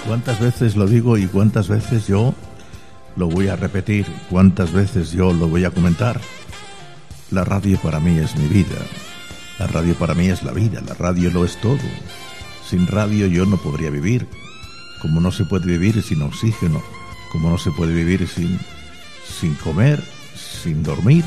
¿Cuántas veces lo digo y cuántas veces yo lo voy a repetir? ¿Cuántas veces yo lo voy a comentar? La radio para mí es mi vida. La radio para mí es la vida. La radio lo es todo. Sin radio yo no podría vivir. Como no se puede vivir sin oxígeno. Como no se puede vivir sin comer, sin dormir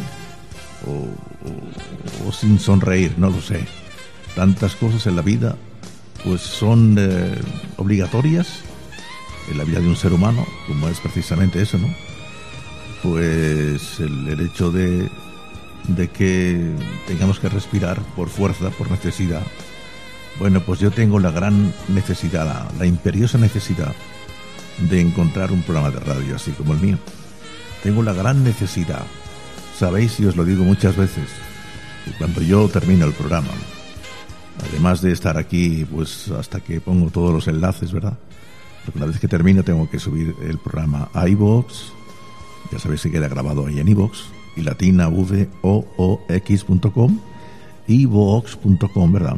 o sin sonreír, no lo sé. Tantas cosas en la vida pues son obligatorias en la vida de un ser humano, como es precisamente eso, ¿no? Pues el hecho de que tengamos que respirar por fuerza, por necesidad. Bueno, pues yo tengo la gran necesidad, la imperiosa necesidad de encontrar un programa de radio así como el mío. Tengo la gran necesidad, sabéis, y os lo digo muchas veces, que cuando yo termino el programa, además de estar aquí pues hasta que pongo todos los enlaces, ¿verdad? Porque una vez que termino tengo que subir el programa a iVoox, ya sabéis que queda grabado ahí en iVoox, y latina voox.com, iVoox.com, ¿verdad?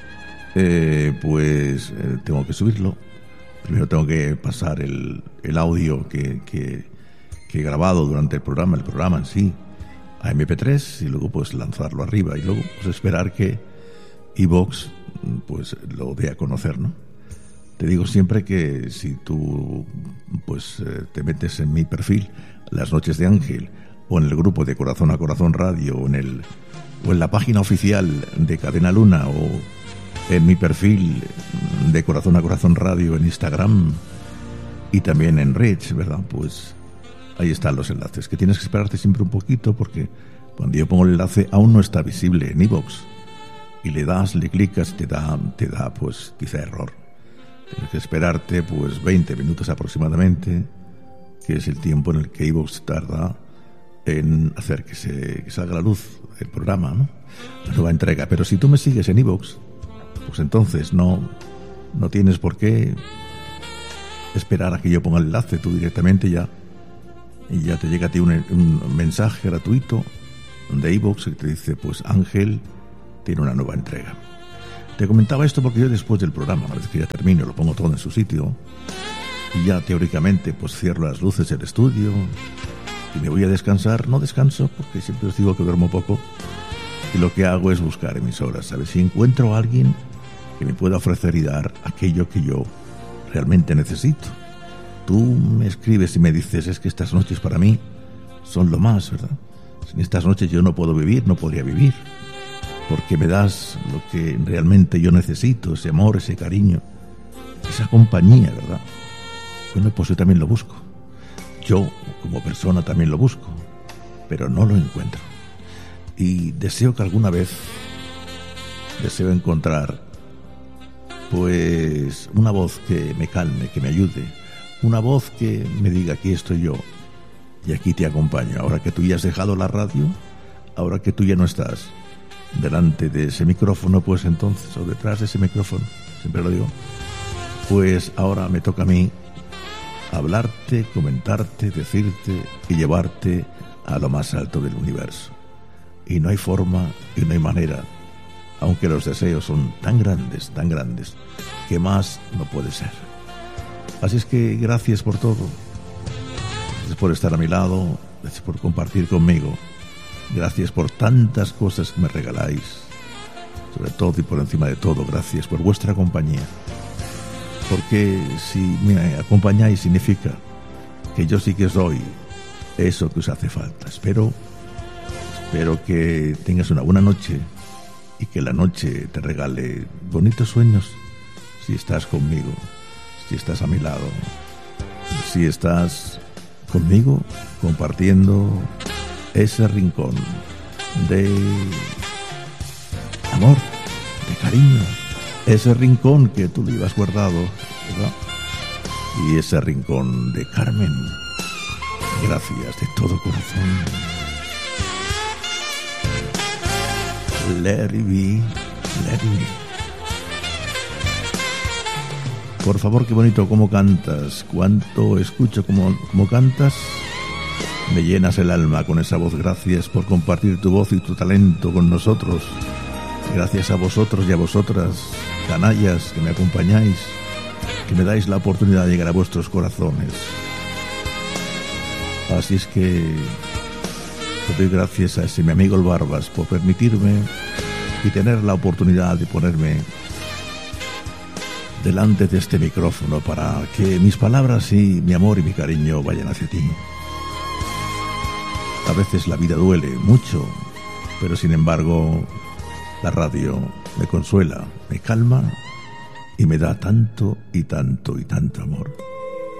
Tengo que subirlo. Primero tengo que pasar el audio que he grabado durante el programa en sí, a MP3, y luego pues lanzarlo arriba, y luego pues esperar que iVoox pues lo dé a conocer, ¿no? Te digo siempre que si tú pues te metes en mi perfil, Las Noches de Ángel, o en el grupo de Corazón a Corazón Radio, o en la página oficial de Cadena Luna, o en mi perfil de Corazón a Corazón Radio en Instagram y también en Reach, ¿verdad? Pues ahí están los enlaces, que tienes que esperarte siempre un poquito, porque cuando yo pongo el enlace aún no está visible en iVoox, y le clicas, te da pues quizá error. Tienes que esperarte pues 20 minutos aproximadamente, que es el tiempo en el que iVoox tarda en hacer que salga a la luz el programa, ¿no? La nueva entrega. Pero si tú me sigues en iVoox, pues entonces no tienes por qué esperar a que yo ponga el enlace, tú directamente ya te llega a ti un mensaje gratuito de iVoox que te dice pues Ángel tiene una nueva entrega. Te comentaba esto porque yo después del programa, una vez que ya termino, lo pongo todo en su sitio y ya teóricamente pues cierro las luces del estudio y me voy a descansar. No descanso porque siempre os digo que duermo poco, y lo que hago es buscar emisoras, ¿sabes? Si encuentro a alguien que me pueda ofrecer y dar aquello que yo realmente necesito. Tú me escribes y me dices, es que estas noches para mí son lo más, ¿verdad? Sin estas noches yo no puedo vivir, no podría vivir, porque me das lo que realmente yo necesito, ese amor, ese cariño, esa compañía, ¿verdad? Bueno, pues yo también lo busco. Yo, como persona, también lo busco, pero no lo encuentro. Y deseo que alguna vez encontrar pues una voz que me calme, que me ayude, una voz que me diga, aquí estoy yo y aquí te acompaño. Ahora que tú ya has dejado la radio, ahora que tú ya no estás delante de ese micrófono, pues entonces, o detrás de ese micrófono, siempre lo digo, pues ahora me toca a mí hablarte, comentarte, decirte y llevarte a lo más alto del universo. Y no hay forma y no hay manera, aunque los deseos son tan grandes, que más no puede ser. Así es que gracias por todo, gracias por estar a mi lado, gracias por compartir conmigo, gracias por tantas cosas que me regaláis, sobre todo y por encima de todo, gracias por vuestra compañía, porque si me acompañáis significa que yo sí que os doy eso que os hace falta. Espero que tengas una buena noche y que la noche te regale bonitos sueños si estás conmigo, si estás a mi lado, si estás conmigo compartiendo ese rincón de amor, de cariño, ese rincón que tú le ibas guardado, ¿verdad? Y ese rincón de Carmen. Gracias de todo corazón. Let it be, let it be. Por favor, qué bonito cómo cantas, cuánto escucho cómo cantas. Me llenas el alma con esa voz. Gracias por compartir tu voz y tu talento con nosotros. Gracias a vosotros y a vosotras, canallas que me acompañáis. que me dais la oportunidad de llegar a vuestros corazones. Así es que le doy gracias a ese mi amigo el Barbas por permitirme y tener la oportunidad de ponerme delante de este micrófono para que mis palabras y mi amor y mi cariño vayan hacia ti. A veces la vida duele mucho, pero sin embargo la radio me consuela, me calma y me da tanto y tanto y tanto amor.